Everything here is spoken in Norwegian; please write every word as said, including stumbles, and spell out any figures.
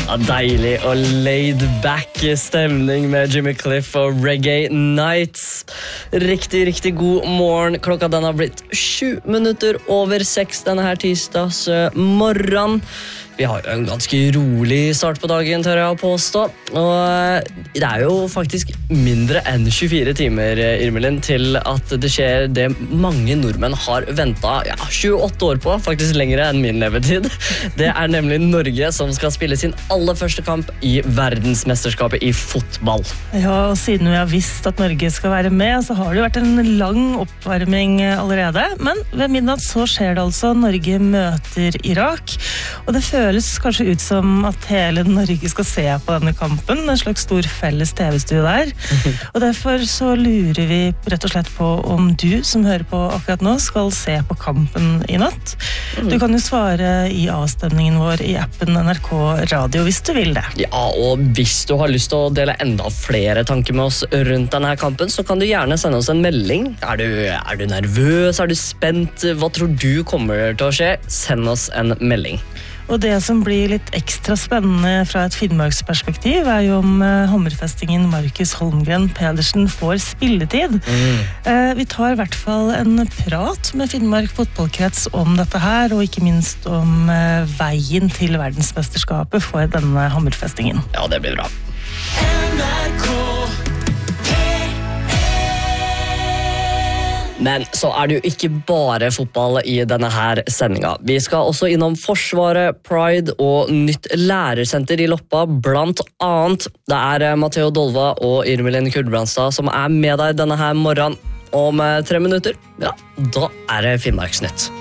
Ja, deilig og laid back stemning med Jimmy Cliff og Reggae Nights. Riktig, riktig god morgen. Klokka den har blitt sju minutter over seks denne her tirsdags morgen. Vi har jo en ganske rolig start på dagen, tør jeg å påstå. Og det er jo faktisk mindre enn tjuefire timer, Irmelin, til at det skjer det mange nordmenn har ventet ja, tjueåtte år på, faktisk lengre enn min levetid. Det er nemlig Norge som skal spille sin aller første kamp i verdensmesterskapet i fotball. Ja, og siden vi har visst at Norge skal være med, så har det jo vært en lang oppvarming allerede. Men ved midnatt så skjer det altså. Norge møter Irak, og det føles Det føles kanskje ut som at hele Norge skal se på denne kampen, en slags stor felles T V-stue der. Og derfor så lurer vi rett og slett på om du som hører på akkurat nå skal se på kampen i natt. Du kan jo svare i avstemningen vår i appen N R K Radio hvis du vil det. Ja, og hvis du har lyst til å dele enda flere tanker med oss rundt denne kampen, så kan du gjerne sende oss en melding. Er du, er du nervøs? Er du spent? Hva tror du kommer til å skje? Send oss en melding. Og det som blir litt ekstra spennende fra et Finnmarksperspektiv er jo om uh, Hammerfestingen Markus Holmgren Pedersen får spilletid. Mm. Uh, vi tar i hvert fall en prat med Finnmark fotballkrets om dette her, og ikke minst om uh, veien til verdensmesterskapet for denne Hammerfestingen. Ja, det blir bra. Men så er det jo ikke bare fotball i denne her sendinga. Vi skal også innom Forsvaret, Pride og nytt lærersenter i Loppa, blant annet. Det er Matteo Dolva og Irmelin Kuldbrandstad som er med deg denne her morgenen. Om tre minutter, ja, da er det Finnmarksnytt.